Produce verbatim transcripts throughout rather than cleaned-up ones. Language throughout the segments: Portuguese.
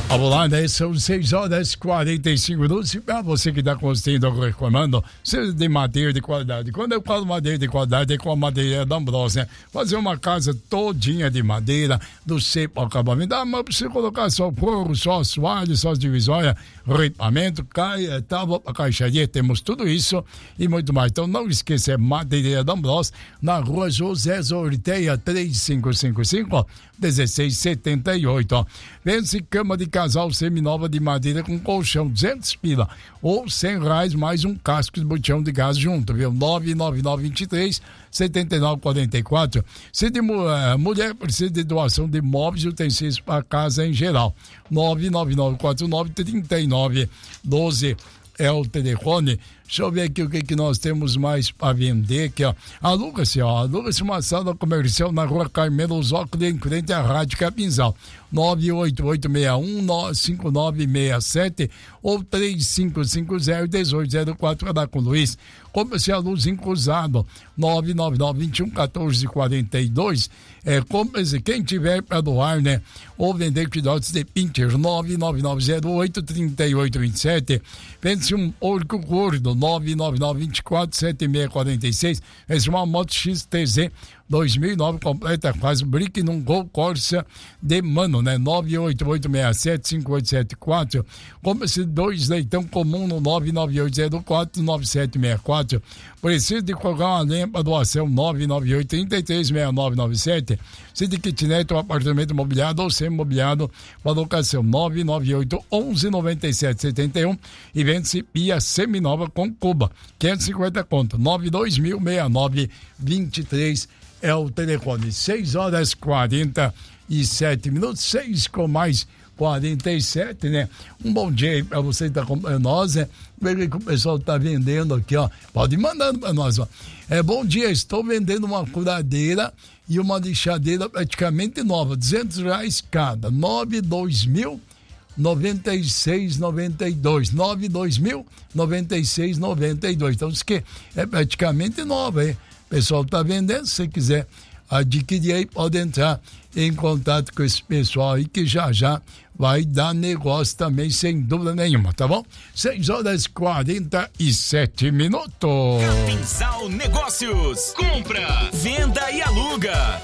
Vamos lá, né? São seis horas e quarenta e cinco minutos. E pra você que está construindo ou reclamando, seja de madeira de qualidade. Quando eu falo madeira de qualidade, é com a madeira da Ambrosia, né? Fazer uma casa todinha de madeira, do cepo ao acabamento. Ah, mas você colocar só forro, só assoalho, só divisória, ripamento, caia, tábua, caixaria, temos tudo isso e muito mais. Então não esqueça, é Madeireira da Ambrosia, na rua José Zorteia, três cinco cinco cinco, dezesseis setenta e oito. Ó. Vence cama de casal seminova de madeira com colchão, duzentos pila, ou cem reais mais um casco de botijão de gás junto, viu? nove nove nove dois três, sete nove quatro quatro. Se de uh, mulher precisa de doação de móveis e utensílios para casa em geral, nove nove nove quatro nove, três nove um dois é o telefone. Deixa eu ver aqui o que, que nós temos mais para vender aqui, ó. Aluga-se, ó. Aluga-se uma sala comercial na rua Carmelo Osóculo, em frente à Rádio Capinzal. nove oito oito seis um, cinco nove seis sete ou três cinco cinco zero, um oito zero quatro, da com Luiz. Comercial Luz Cruzado, nove nove nove dois um um quatro quatro dois. É, compre-se, quem tiver para doar, né? Ou vender cuidados de Pinter, nove nove nove zero oito, três oito dois sete. Vende-se um porco gordo, nove nove nove dois quatro, sete seis quatro seis. Vende-se uma moto X T Z dois mil e nove completa, faz brick num Gol Corsa de mano, né? nove oito oito seis sete, cinco oito sete quatro. Compre-se dois leitão comum no nove nove oito zero quatro, nove sete seis quatro. Precisa de colocar uma lenha para doação, nove nove oito, três três seis nove nove sete. Se de kitnet ou apartamento imobiliado ou semi-imobiliado, para locação, nove nove oito, onze, noventa e sete, setenta e um. E vende-se pia seminova com cuba, quinhentos e cinquenta conto, nove dois mil, sessenta e nove, vinte e três. É o telefone. seis horas e quarenta e sete minutos, seis com mais quarenta e sete, né? Um bom dia aí pra você que tá acompanhando nós, né? Ver que o pessoal tá vendendo aqui, ó. Pode ir mandando pra nós, ó. É, bom dia, estou vendendo uma furadeira e uma lixadeira praticamente nova, duzentos reais cada, nove dois mil, noventa e seis, noventa e dois, nove dois mil, noventa e seis, noventa e dois. Então, isso que é praticamente nova, hein? O pessoal está vendendo, se você quiser adquirir aí, pode entrar em contato com esse pessoal aí que já já vai dar negócio também, sem dúvida nenhuma, tá bom? seis horas e quarenta e sete minutos. Capinzal Negócios. Compra, venda e aluga.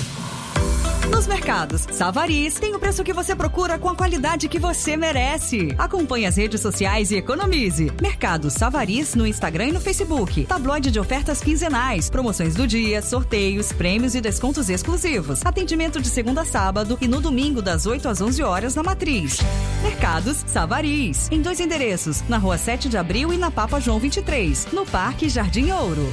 Nos mercados Savariz tem o preço que você procura com a qualidade que você merece. Acompanhe as redes sociais e economize. Mercado Savariz no Instagram e no Facebook. Tabloide de ofertas quinzenais, promoções do dia, sorteios, prêmios e descontos exclusivos. Atendimento de segunda a sábado e no domingo das oito às onze horas na Matriz. Mercados Savariz, em dois endereços, na Rua sete de abril e na Papa João vinte e três, no Parque Jardim Ouro.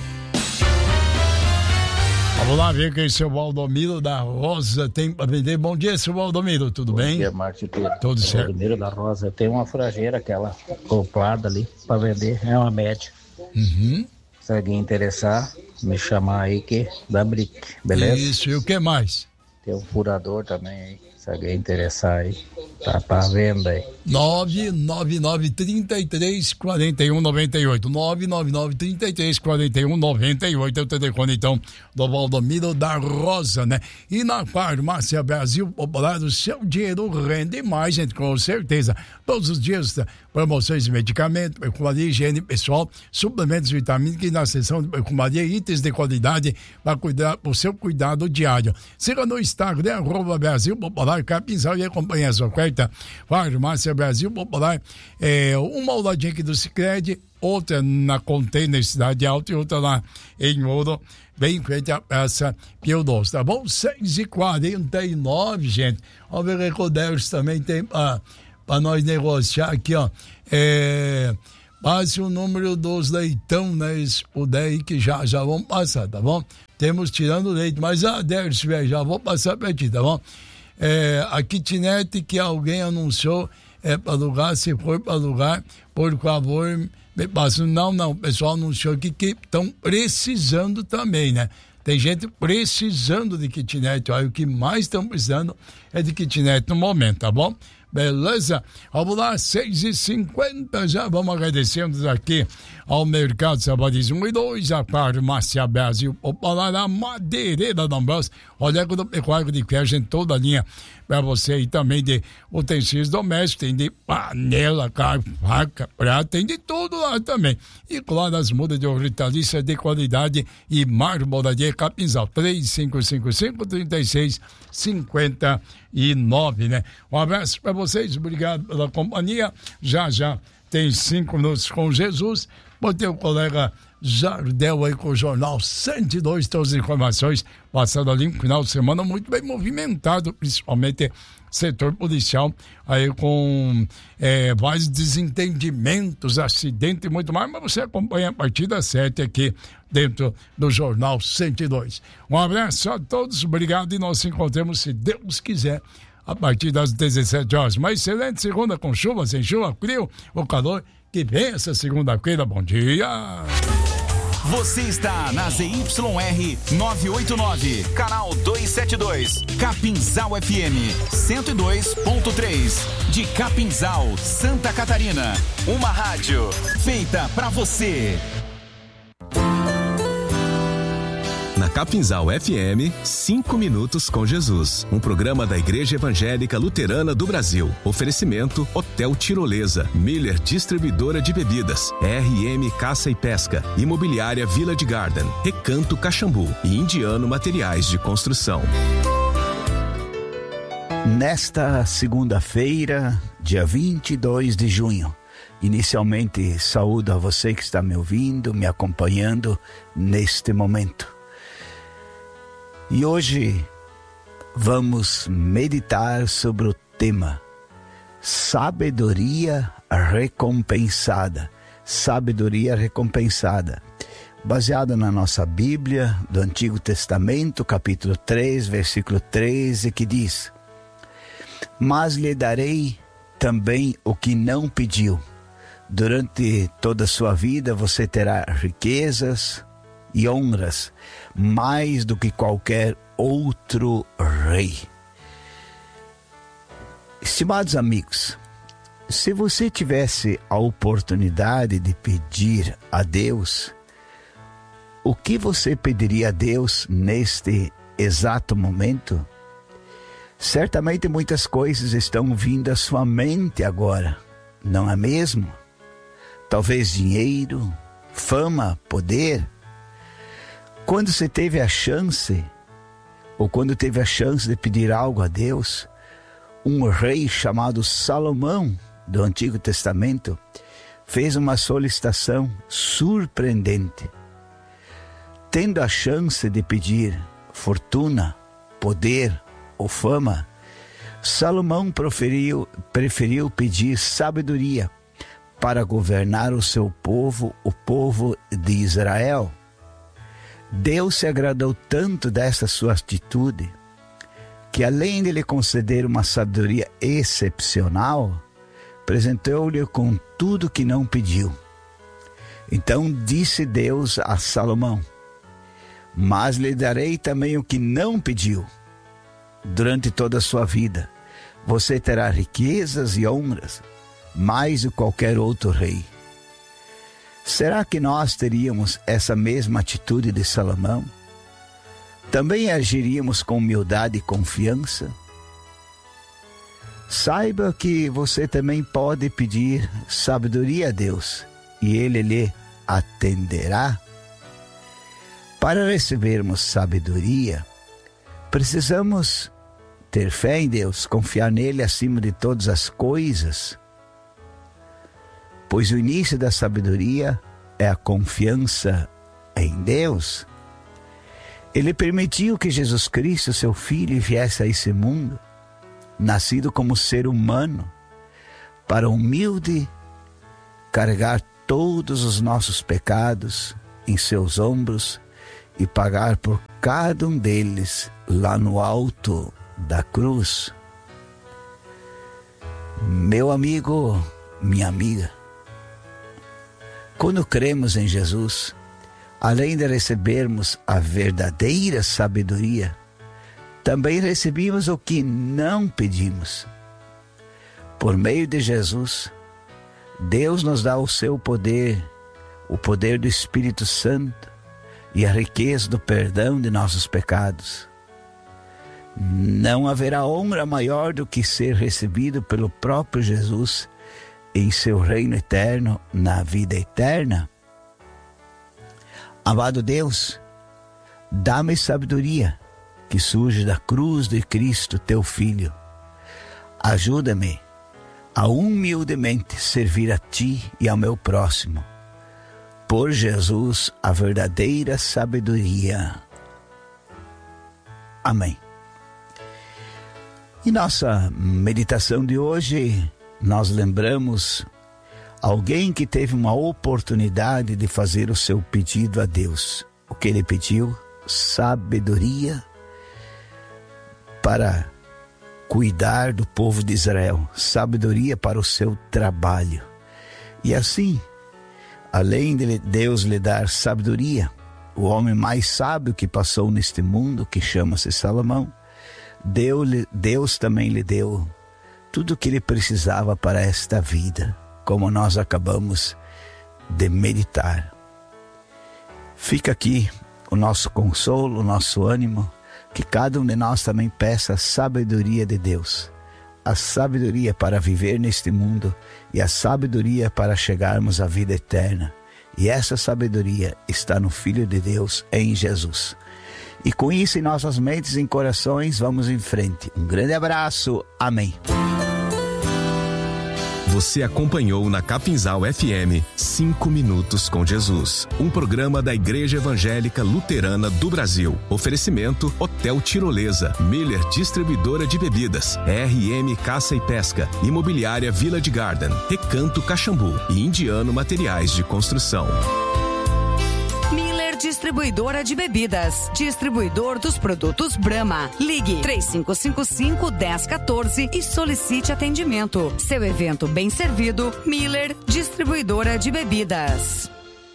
Vamos lá ver que seu Valdomiro da Rosa tem para vender. Bom dia, seu Valdomiro, tudo Bom bem? Bom dia, Márcio Pedro. Tudo certo. Valdomiro da Rosa, tem uma frageira, aquela acoplada ali, para vender, é uma média. Uhum. Se alguém interessar, me chamar aí que dá brick, beleza? Isso, e o que mais? Tem um furador também aí, se alguém interessar aí, tá para venda aí. nove nove nove, trinta e três, quarenta e um, noventa e oito. nove nove nove, trinta e três, quarenta e um, noventa e oito é o telefone, então, do Valdomiro da Rosa, né? E na Farmácia Brasil Popular, o seu dinheiro rende mais, gente, com certeza. Todos os dias, promoções de medicamentos, perfumaria, higiene pessoal, suplementos vitamínicos e na seção de perfumaria, itens de qualidade para cuidar do seu cuidado diário. Siga no Instagram, arroba Brasil Popular Capinzal, e acompanhe essa oferta. Farmácia Brasil Popular, é, uma ao ladinho aqui do Sicredi, outra na Container Cidade Alta e outra lá em Ouro, bem em frente à Praça Pio doze, tá bom? seis e quarenta e nove, gente. Vamos ver o que o Deus também tem para nós negociar aqui, ó. É, passe o número dos leitão, né? Esse puder aí que já, já vão passar, tá bom? Temos tirando leite, mas a Deus, já vou passar para ti, tá bom? É, a kitnet que alguém anunciou é para alugar, se for para alugar, por favor, me passa. Não, não, o pessoal anunciou aqui que estão precisando também, né? Tem gente precisando de kitnet, olha, o que mais estão precisando é de kitnet no momento, tá bom? Beleza? Vamos lá, seis e cinquenta, já vamos agradecendo aqui ao Mercado Sabaris um e dois, a Farmácia Brasil, o Palará, Madeireira da Ambrose, olha do pecuário de queijo em toda a linha para você, e também de utensílios domésticos, tem de panela, carne, faca, prato, tem de tudo lá também. E claro, as mudas de hortaliça de qualidade e marmoraria Capinzal, três cinco cinco cinco, três seis cinco nove, né? Um abraço para vocês, obrigado pela companhia. Já já tem cinco minutos com Jesus. Botei o colega Jardel aí com o Jornal cento e dois, todas as informações, passando ali um final de semana muito bem movimentado, principalmente setor policial, aí com é, vários desentendimentos, acidentes e muito mais, mas você acompanha a partir das sete aqui dentro do Jornal cento e dois. Um abraço a todos, obrigado, e nós nos encontramos, se Deus quiser, a partir das dezessete horas. Uma excelente segunda com chuva, sem chuva, frio, o calor que vem essa segunda-feira. Bom dia! Você está na Z Y R novecentos e oitenta e nove, canal duzentos e setenta e dois, Capinzal F M cento e dois ponto três, de Capinzal, Santa Catarina. Uma rádio feita pra você. Na Capinzal F M, cinco minutos com Jesus. Um programa da Igreja Evangélica Luterana do Brasil. Oferecimento Hotel Tirolesa, Miller Distribuidora de Bebidas, R M Caça e Pesca, Imobiliária Village Garden, Recanto Caxambu e Indiano Materiais de Construção. Nesta segunda-feira, dia vinte e dois de junho, inicialmente saúdo a você que está me ouvindo, me acompanhando neste momento. E hoje vamos meditar sobre o tema sabedoria recompensada. Sabedoria recompensada. Baseado na nossa Bíblia do Antigo Testamento, capítulo três, versículo treze, que diz: mas lhe darei também o que não pediu. Durante toda a sua vida você terá riquezas e honras, mais do que qualquer outro rei. Estimados amigos, se você tivesse a oportunidade de pedir a Deus, o que você pediria a Deus neste exato momento? Certamente muitas coisas estão vindo à sua mente agora, não é mesmo? Talvez dinheiro, fama, poder. Quando você teve a chance, ou quando teve a chance de pedir algo a Deus, um rei chamado Salomão, do Antigo Testamento, fez uma solicitação surpreendente. Tendo a chance de pedir fortuna, poder ou fama, Salomão preferiu, preferiu pedir sabedoria para governar o seu povo, o povo de Israel. Deus se agradou tanto dessa sua atitude, que além de lhe conceder uma sabedoria excepcional, presentou-lhe com tudo que não pediu. Então disse Deus a Salomão: mas lhe darei também o que não pediu. Durante toda a sua vida, você terá riquezas e honras, mais do que qualquer outro rei. Será que nós teríamos essa mesma atitude de Salomão? Também agiríamos com humildade e confiança? Saiba que você também pode pedir sabedoria a Deus, e Ele lhe atenderá. Para recebermos sabedoria, precisamos ter fé em Deus, confiar nele acima de todas as coisas, pois o início da sabedoria é a confiança em Deus. Ele permitiu que Jesus Cristo, seu Filho, viesse a esse mundo, nascido como ser humano, para humilde carregar todos os nossos pecados em seus ombros e pagar por cada um deles lá no alto da cruz. Meu amigo, minha amiga, quando cremos em Jesus, além de recebermos a verdadeira sabedoria, também recebemos o que não pedimos. por meio de Jesus, Deus nos dá o seu poder, o poder do Espírito Santo e a riqueza do perdão de nossos pecados. Não haverá honra maior do que ser recebido pelo próprio Jesus em seu reino eterno, na vida eterna. Amado Deus, dá-me sabedoria que surge da cruz de Cristo, teu Filho. Ajuda-me a humildemente servir a ti e ao meu próximo. Por Jesus, a verdadeira sabedoria. Amém. E nossa meditação de hoje, nós lembramos alguém que teve uma oportunidade de fazer o seu pedido a Deus. O que ele pediu? Sabedoria para cuidar do povo de Israel, sabedoria para o seu trabalho. E assim, além de Deus lhe dar sabedoria, o homem mais sábio que passou neste mundo, que chama-se Salomão, Deus, Deus também lhe deu tudo o que ele precisava para esta vida, como nós acabamos de meditar. Fica aqui o nosso consolo, o nosso ânimo, que cada um de nós também peça a sabedoria de Deus, a sabedoria para viver neste mundo e a sabedoria para chegarmos à vida eterna. E essa sabedoria está no Filho de Deus, em Jesus. E com isso em nossas mentes e em corações, vamos em frente. Um grande abraço. Amém. Você acompanhou na Capinzal F M cinco minutos com Jesus, um programa da Igreja Evangélica Luterana do Brasil. Oferecimento Hotel Tirolesa, Miller Distribuidora de Bebidas, R M Caça e Pesca, Imobiliária Village Garden, Recanto Caxambu e Indiano Materiais de Construção. Distribuidora de bebidas, distribuidor dos produtos Brahma. Ligue três cinco cinco cinco, um zero um quatro e solicite atendimento. Seu evento bem servido, Miller Distribuidora de Bebidas.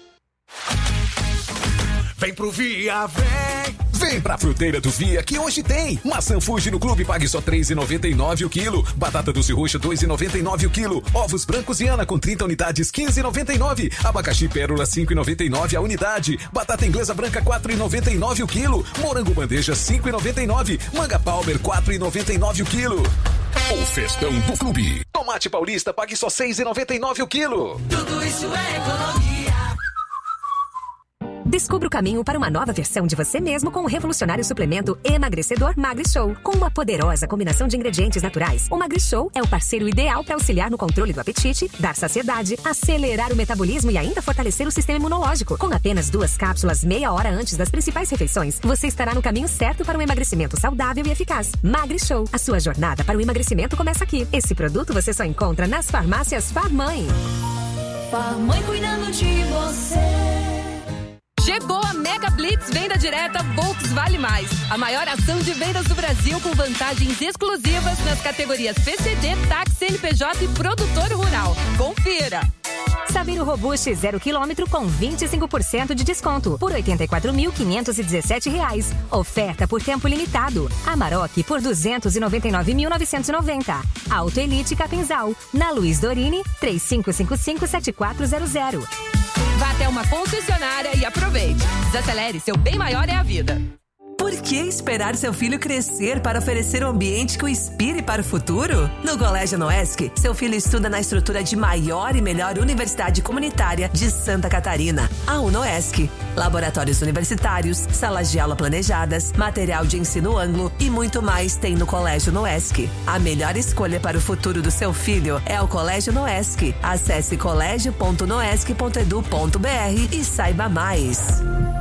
Vem pro Via, vem! Vem pra Fruteira do Via, que hoje tem maçã Fuji no clube, pague só três reais e noventa e nove o quilo. Batata doce roxa, dois reais e noventa e nove o quilo. Ovos brancos e Ana com trinta unidades, quinze reais e noventa e nove. Abacaxi pérola, cinco reais e noventa e nove a unidade. Batata inglesa branca, quatro reais e noventa e nove o quilo. Morango bandeja, cinco reais e noventa e nove. Manga Palmer, quatro reais e noventa e nove o quilo. O festão do clube. Tomate paulista, pague só seis reais e noventa e nove o quilo. Tudo isso é economia. Descubra o caminho para uma nova versão de você mesmo com o revolucionário suplemento emagrecedor MagriShow. Com uma poderosa combinação de ingredientes naturais, o MagriShow é o parceiro ideal para auxiliar no controle do apetite, dar saciedade, acelerar o metabolismo e ainda fortalecer o sistema imunológico. Com apenas duas cápsulas meia hora antes das principais refeições, você estará no caminho certo para um emagrecimento saudável e eficaz. MagriShow, a sua jornada para o emagrecimento começa aqui. Esse produto você só encontra nas farmácias Farmãe. Farmãe cuidando de você. Chegou a Mega Blitz Venda Direta Volks Vale Mais. A maior ação de vendas do Brasil com vantagens exclusivas nas categorias P C D, táxi, N P J e produtor rural. Confira! Sabiro Robuste zero quilômetro com vinte e cinco por cento de desconto por oitenta e quatro mil quinhentos e dezessete reais. Oferta por tempo limitado. Amarok por duzentos e noventa e nove mil novecentos e noventa. Auto Elite Capinzal. Na Luiz Dorini, três cinco cinco cinco, sete quatro zero zero. Vá até uma concessionária e aproveite. Desacelere, seu bem maior é a vida. Por que esperar seu filho crescer para oferecer um ambiente que o inspire para o futuro? No Colégio Noesc, seu filho estuda na estrutura de maior e melhor universidade comunitária de Santa Catarina, a UNOESC. Laboratórios universitários, salas de aula planejadas, material de ensino ângulo e muito mais tem no Colégio Noesc. A melhor escolha para o futuro do seu filho é o Colégio Noesc. Acesse colégio ponto noesc ponto edu ponto br e saiba mais.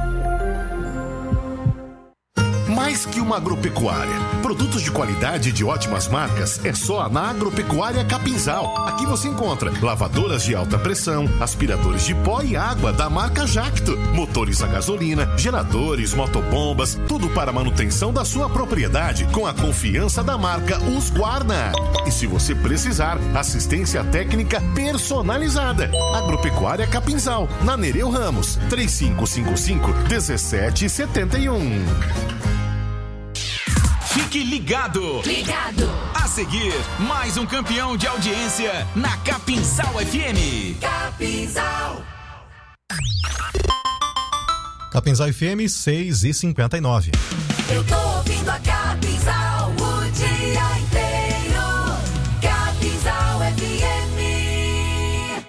Mais que uma agropecuária. Produtos de qualidade e de ótimas marcas é só na Agropecuária Capinzal. Aqui você encontra lavadoras de alta pressão, aspiradores de pó e água da marca Jacto, motores a gasolina, geradores, motobombas, tudo para a manutenção da sua propriedade com a confiança da marca Husqvarna. E se você precisar, assistência técnica personalizada. Agropecuária Capinzal, na Nereu Ramos, três cinco cinco cinco, um sete sete um. Fique ligado. Ligado. A seguir, mais um campeão de audiência na Capinzal F M. Capinzal. Capinzal F M seis e cinquenta e nove. Eu tô ouvindo a Capinzal o dia inteiro. Capinzal F M.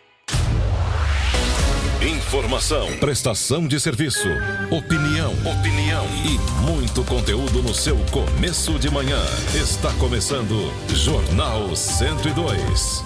Informação, prestação de serviço, opinião, opinião e muito conteúdo no seu começo de manhã. Está começando Jornal cento e dois.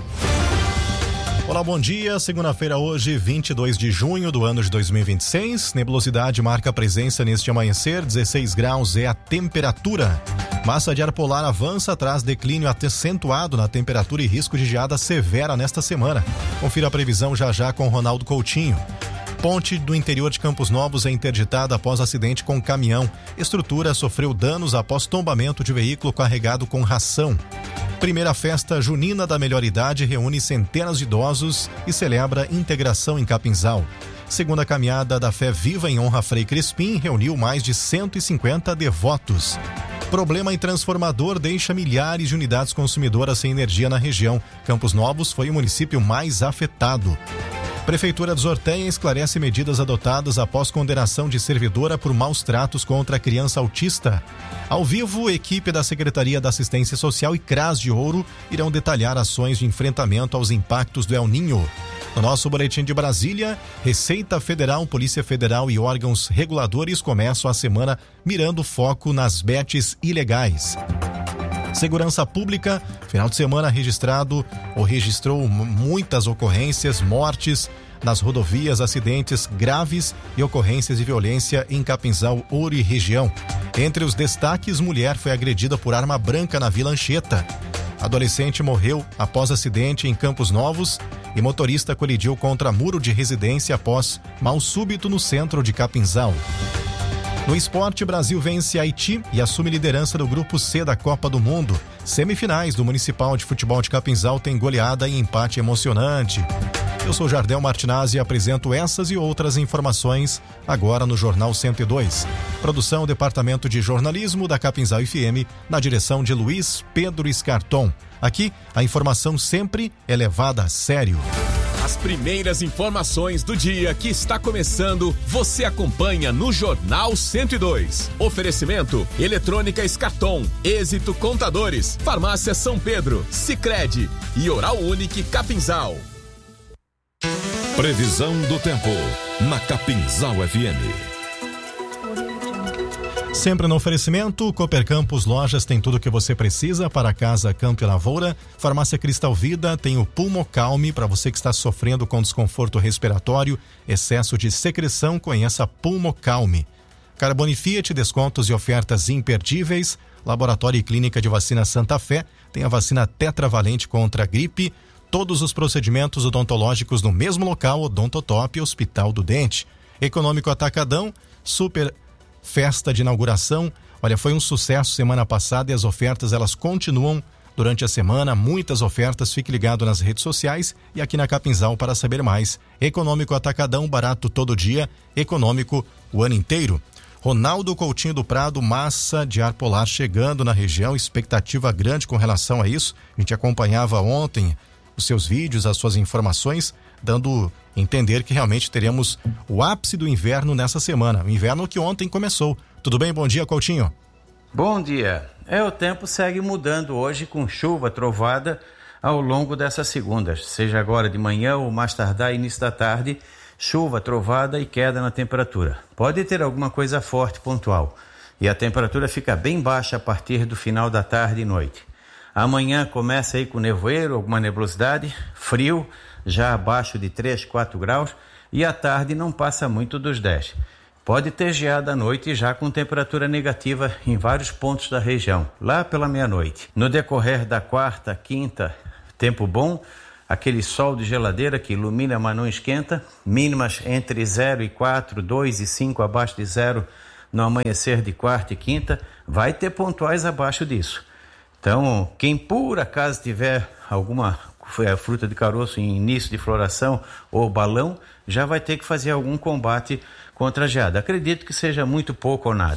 Olá, bom dia. Segunda-feira hoje, vinte e dois de junho do ano de dois mil e vinte e seis. Nebulosidade marca presença neste amanhecer. dezesseis graus é a temperatura. Massa de ar polar avança, traz declínio acentuado na temperatura e risco de geada severa nesta semana. Confira a previsão já já com Ronaldo Coutinho. Ponte do interior de Campos Novos é interditada após acidente com caminhão. Estrutura sofreu danos após tombamento de veículo carregado com ração. Primeira festa junina da melhor idade reúne centenas de idosos e celebra integração em Capinzal. Segunda caminhada da Fé Viva em honra a Frei Crispim reuniu mais de cento e cinquenta devotos. Problema em transformador deixa milhares de unidades consumidoras sem energia na região. Campos Novos foi o município mais afetado. Prefeitura de Ortenha esclarece medidas adotadas após condenação de servidora por maus tratos contra a criança autista. Ao vivo, equipe da Secretaria da Assistência Social e CRAS de Ouro irão detalhar ações de enfrentamento aos impactos do El Ninho. No nosso boletim de Brasília, Receita Federal, Polícia Federal e órgãos reguladores começam a semana mirando foco nas bets ilegais. Segurança Pública, final de semana registrado ou registrou muitas ocorrências, mortes nas rodovias, acidentes graves e ocorrências de violência em Capinzal, Ouro e região. Entre os destaques, mulher foi agredida por arma branca na Vila Anchieta. Adolescente morreu após acidente em Campos Novos e motorista colidiu contra muro de residência após mal súbito no centro de Capinzal. No esporte, Brasil vence Haiti e assume liderança do Grupo C da Copa do Mundo. Semifinais do Municipal de Futebol de Capinzal tem goleada e empate emocionante. Eu sou Jardel Martinazzi e apresento essas e outras informações agora no Jornal cento e dois. Produção Departamento de Jornalismo da Capinzal F M, na direção de Luiz Pedro Scarton. Aqui, a informação sempre é levada a sério. As primeiras informações do dia que está começando, você acompanha no Jornal cento e dois. Oferecimento: Eletrônica Scarton, Êxito Contadores, Farmácia São Pedro, Sicredi e Oral Unique Capinzal. Previsão do tempo na Capinzal F M. Sempre no oferecimento, Cooper Campos Lojas tem tudo o que você precisa para casa, campo e lavoura. Farmácia Cristal Vida tem o Pulmocalme para você que está sofrendo com desconforto respiratório, excesso de secreção, conheça Pulmocalme. Carbone Fiat, descontos e ofertas imperdíveis. Laboratório e Clínica de Vacina Santa Fé tem a vacina tetravalente contra a gripe. Todos os procedimentos odontológicos no mesmo local, Odontotop, Hospital do Dente. Econômico Atacadão, super festa de inauguração. Olha, foi um sucesso semana passada e as ofertas elas continuam durante a semana. Muitas ofertas, fique ligado nas redes sociais e aqui na Capinzal para saber mais. Econômico Atacadão, barato todo dia, econômico o ano inteiro. Ronaldo Coutinho do Prado, massa de ar polar chegando na região, expectativa grande com relação a isso. A gente acompanhava ontem os seus vídeos, as suas informações, dando a entender que realmente teremos o ápice do inverno nessa semana. O inverno que ontem começou. Tudo bem? Bom dia, Coutinho. Bom dia. É, o tempo segue mudando hoje com chuva, trovada ao longo dessa segunda. Seja agora de manhã ou mais tardar, início da tarde, chuva, trovada e queda na temperatura. Pode ter alguma coisa forte pontual. E a temperatura fica bem baixa a partir do final da tarde e noite. Amanhã começa aí com nevoeiro, alguma nebulosidade, frio, já abaixo de três, quatro graus, e à tarde não passa muito dos dez. Pode ter geada à noite já com temperatura negativa em vários pontos da região, lá pela meia-noite. No decorrer da quarta, quinta, tempo bom, aquele sol de geladeira que ilumina, mas não esquenta, mínimas entre zero e quatro, dois e cinco abaixo de zero no amanhecer de quarta e quinta, vai ter pontuais abaixo disso. Então, quem por acaso tiver alguma fruta de caroço em início de floração ou balão, já vai ter que fazer algum combate contra a geada. Acredito que seja muito pouco ou nada.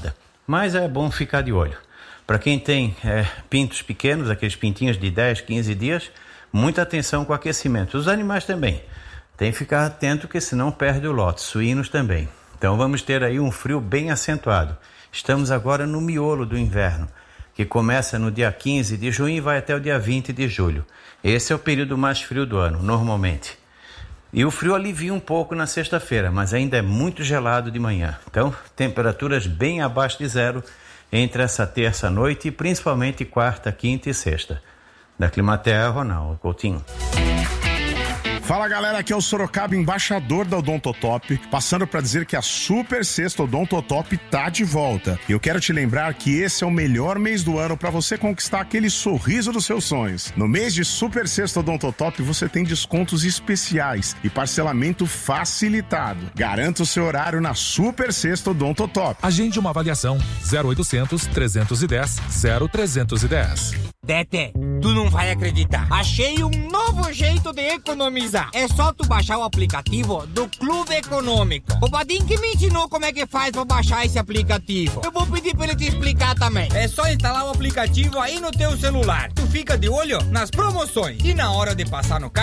mas é bom ficar de olho. Para quem tem é, pintos pequenos, aqueles pintinhos de dez, quinze dias, muita atenção com o aquecimento. Os animais também. Tem que ficar atento, que senão perde o lote. Suínos também. Então vamos ter aí um frio bem acentuado. Estamos agora no miolo do inverno, que começa no dia quinze de junho e vai até o dia vinte de julho. Esse é o período mais frio do ano, normalmente. E o frio alivia um pouco na sexta-feira, mas ainda é muito gelado de manhã. Então, temperaturas bem abaixo de zero entre essa terça-noite e principalmente quarta, quinta e sexta. Da Climatea, Ronaldo Coutinho. Fala galera, aqui é o Sorocaba, embaixador da Odontotop, passando para dizer que a Super Sexta Odontotop tá de volta. E eu quero te lembrar que esse é o melhor mês do ano para você conquistar aquele sorriso dos seus sonhos. No mês de Super Sexta Odontotop você tem descontos especiais e parcelamento facilitado. Garanta o seu horário na Super Sexta Odontotop. Agende uma avaliação zero oitocentos, trezentos e dez, zero trezentos e dez. Tete, tu não vai acreditar. Achei um novo jeito de economizar. É só tu baixar o aplicativo do Clube Econômico. O Badinho que me ensinou como é que faz pra baixar esse aplicativo. Eu vou pedir pra ele te explicar também. É só instalar o aplicativo aí no teu celular. Tu fica de olho nas promoções. E na hora de passar no carro,